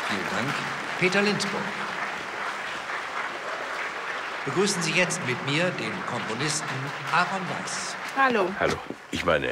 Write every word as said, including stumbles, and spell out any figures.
Vielen Dank. Peter Lindsburg. Begrüßen Sie jetzt mit mir den Komponisten Aaron Weiss. Hallo. Hallo. Ich meine,